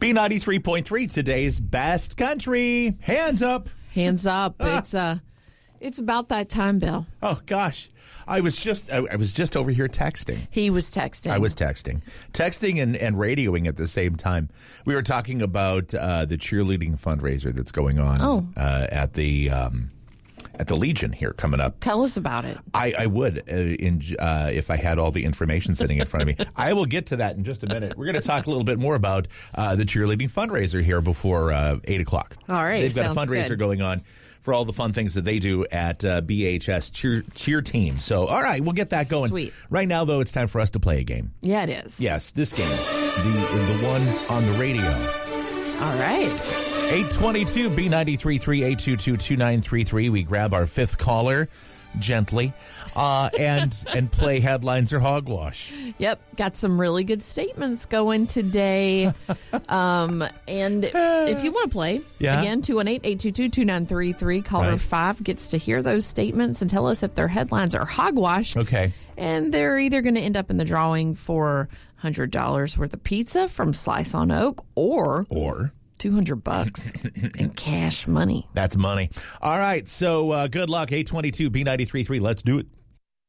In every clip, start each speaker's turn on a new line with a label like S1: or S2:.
S1: B93.3, today's best country. Hands up.
S2: Hands up. It's about that time, Bill.
S1: Oh, gosh. I was just over here texting.
S2: He was texting.
S1: I was texting and radioing at the same time. We were talking about the cheerleading fundraiser that's going on at the Legion here coming up.
S2: Tell us about it.
S1: I would if I had all the information sitting in front of me. I will get to that in just a minute. We're going to talk a little bit more about the cheerleading fundraiser here before 8 o'clock.
S2: All right.
S1: They've got a fundraiser
S2: good.
S1: going on for all the fun things that they do at BHS cheer team. So, all right, we'll get that going.
S2: Sweet.
S1: Right now, though, it's time for us to play a game.
S2: Yeah, it is.
S1: Yes, this game, the one on the radio.
S2: All right.
S1: 822 B93.3 822-2933. We grab our fifth caller gently and play headlines or hogwash.
S2: Yep. Got some really good statements going today. And if you want to play, again, 218-822-2933. Caller 5 gets to hear those statements and tell us if they're headlines or hogwash.
S1: Okay.
S2: And they're either going to end up in the drawing for $100 worth of pizza from Slice on Oak or $200 in cash money.
S1: That's money. All right. So good luck. 822 B93.3. Let's do it.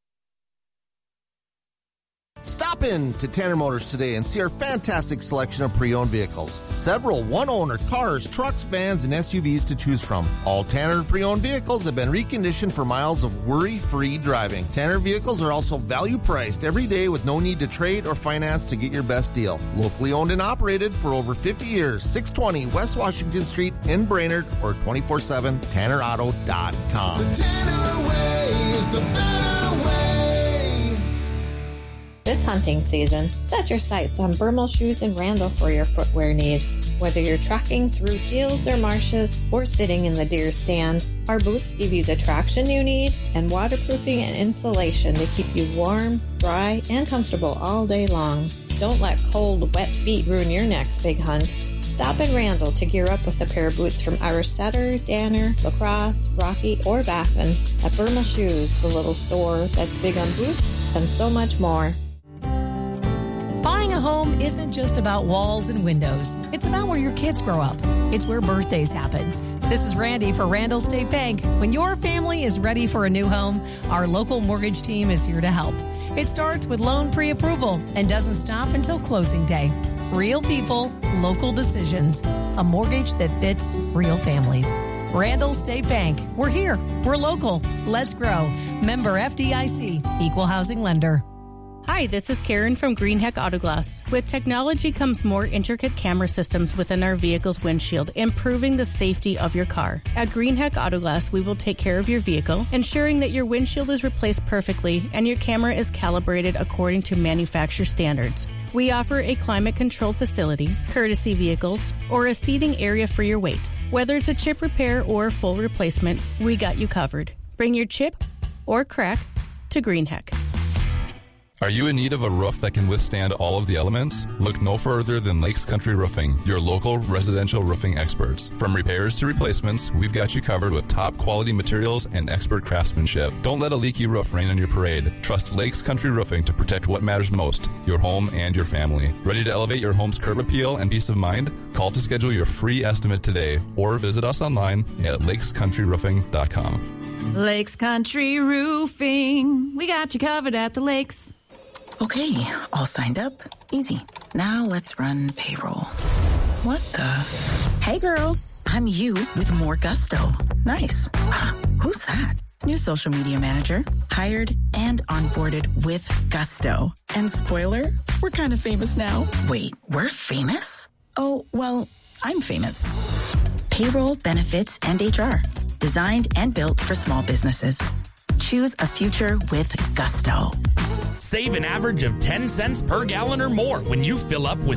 S3: Stop in to Tanner Motors today and see our fantastic selection of pre-owned vehicles. Several one-owner cars, trucks, vans, and SUVs to choose from. All Tanner pre-owned vehicles have been reconditioned for miles of worry-free driving. Tanner vehicles are also value-priced every day with no need to trade or finance to get your best deal. Locally owned and operated for over 50 years. 620 West Washington Street in Brainerd or 24/7 TannerAuto.com.
S4: The Tanner way is the better way.
S5: This hunting season, set your sights on Bermal Shoes in Randall for your footwear needs. Whether you're trekking through fields or marshes or sitting in the deer stand, our boots give you the traction you need and waterproofing and insulation to keep you warm, dry, and comfortable all day long. Don't let cold, wet feet ruin your next big hunt. Stop in Randall to gear up with a pair of boots from Irish Setter, Danner, Lacrosse, Rocky, or Baffin. At Bermal Shoes, the little store that's big on boots and so much more.
S6: Buying a home isn't just about walls and windows. It's about where your kids grow up. It's where birthdays happen. This is Randy for Randall State Bank. When your family is ready for a new home, our local mortgage team is here to help. It starts with loan pre-approval and doesn't stop until closing day. Real people, local decisions. A mortgage that fits real families. Randall State Bank. We're here. We're local. Let's grow. Member FDIC. Equal housing lender.
S7: Hi, this is Karen from Greenheck Auto Glass. With technology comes more intricate camera systems within our vehicle's windshield, improving the safety of your car. At Greenheck Auto Glass, we will take care of your vehicle, ensuring that your windshield is replaced perfectly and your camera is calibrated according to manufacturer standards. We offer a climate-controlled facility, courtesy vehicles, or a seating area for your weight. Whether it's a chip repair or full replacement, we got you covered. Bring your chip or crack to Greenheck.
S8: Are you in need of a roof that can withstand all of the elements? Look no further than Lakes Country Roofing, your local residential roofing experts. From repairs to replacements, we've got you covered with top quality materials and expert craftsmanship. Don't let a leaky roof rain on your parade. Trust Lakes Country Roofing to protect what matters most, your home and your family. Ready to elevate your home's curb appeal and peace of mind? Call to schedule your free estimate today or visit us online at lakescountryroofing.com.
S9: Lakes Country Roofing. We got you covered at the lakes.
S10: Okay, all signed up. Easy. Now let's run payroll. What the? Hey girl, I'm you with more gusto. Nice. Who's that? New social media manager. Hired and onboarded with gusto. And spoiler, we're kind of famous now. Wait, we're famous? Oh, well, I'm famous. Payroll, benefits, and HR. Designed and built for small businesses. Choose a future with gusto.
S11: Save an average of 10 cents per gallon or more when you fill up with